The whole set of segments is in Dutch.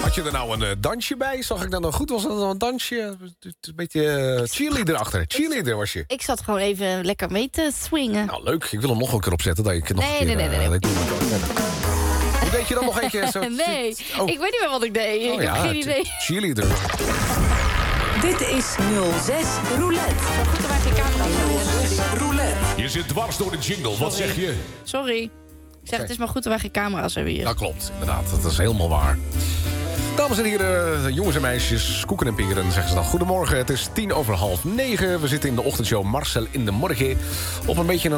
Had je er nou een dansje bij? Zag ik dat nou goed? Was dat nou een dansje? Een beetje cheerleader achter. Cheerleader was je. Ik zat gewoon even lekker mee te swingen. Nou, leuk. Ik wil hem nog een keer opzetten. Dat ik nog Nee. Hoe deed je dan nog een keer zo? Nee, Oh. ik weet niet meer wat ik deed. Ik heb geen idee. Cheerleader. Dit is 06 Roulette. Goed, er waren geen camera's. Roulette. Je zit dwars door de jingle. Wat zeg je? Sorry. Ik zeg, het is maar goed dat wij geen camera's hebben hier. Dat klopt, inderdaad. Dat is helemaal waar. Dames en heren, jongens en meisjes, koeken en peren, zeggen ze dan. Goedemorgen, het is 9:10. We zitten in de ochtendshow Marcel in de Morgen. Op een beetje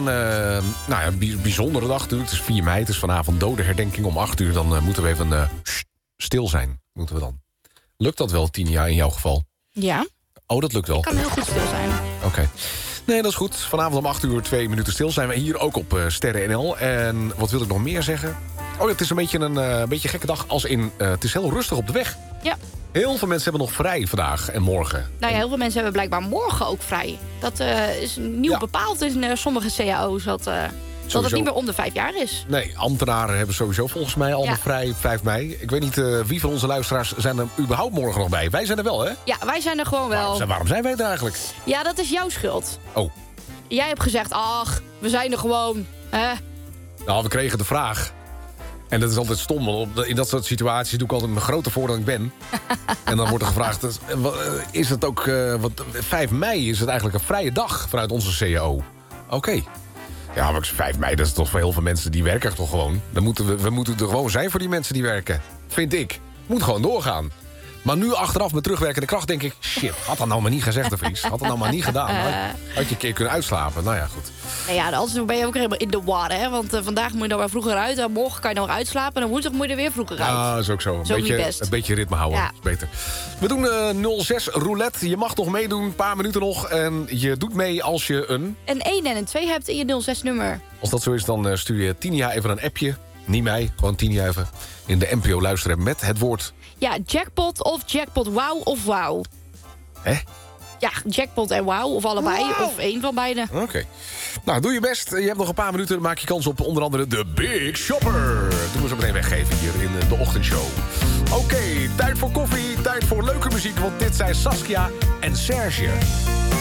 een bijzondere dag. Het is 4 mei, het is vanavond dodenherdenking om 8 uur. Dan moeten we even stil zijn, moeten we dan. Lukt dat wel, Tinia, in jouw geval? Ja, Oh, dat lukt wel. ik kan heel goed stil zijn. Oké. Nee, dat is goed. Vanavond om 8 uur 2 minuten stil zijn we hier ook op Sterren NL. En wat wil ik nog meer zeggen? Oh ja, het is een beetje gekke dag als in... het is heel rustig op de weg. Ja. Heel veel mensen hebben nog vrij vandaag en morgen. Nou ja, heel veel mensen hebben blijkbaar morgen ook vrij. Dat is nieuw bepaald in sommige cao's. Dat het niet meer om de 5 jaar is. Nee, ambtenaren hebben sowieso volgens mij al nog vrij 5 mei. Ik weet niet wie van onze luisteraars zijn er überhaupt morgen nog bij. Wij zijn er wel, hè? Ja, wij zijn er gewoon wel. Waarom zijn wij er eigenlijk? Ja, dat is jouw schuld. Oh. Jij hebt gezegd, ach, we zijn er gewoon. Nou, we kregen de vraag. En dat is altijd stom, want in dat soort situaties doe ik altijd mijn grote voor dan ik ben. En dan wordt er gevraagd, is het ook... 5 mei is het eigenlijk een vrije dag vanuit onze CAO. Oké. Ja, maar 5 mei, dat is toch voor heel veel mensen die werken toch gewoon. We moeten er gewoon zijn voor die mensen die werken. Vind ik. Moet gewoon doorgaan. Maar nu achteraf met terugwerkende kracht denk ik... shit, had dat nou maar niet gezegd, de Vries. Had dat nou maar niet gedaan. Had je een keer kunnen uitslapen. Nou ja, goed. Nou ja, anders ben je ook helemaal in de war, hè. Want vandaag moet je dan weer vroeger uit. En morgen kan je nog uitslapen. En dan woensdag moet je er weer vroeger uit. Ja, dat is ook zo. Een beetje ritme houden. Ja. Is beter. We doen 06 roulette. Je mag nog meedoen. Een paar minuten nog. En je doet mee als je een 1 en een 2 hebt in je 06-nummer. Als dat zo is, dan stuur je Tinia even een appje. Niet mij, gewoon Tinia even. In de NPO luisteren met het woord... Ja, jackpot of jackpot wow of wow. Hè? Ja, jackpot en wow of allebei. Wow. Of één van beide. Oké. Nou, doe je best. Je hebt nog een paar minuten. Dan maak je kans op onder andere de Big Shopper. Doen we zo meteen weggeven hier in de ochtendshow. Oké, tijd voor koffie. Tijd voor leuke muziek. Want dit zijn Saskia en Serge.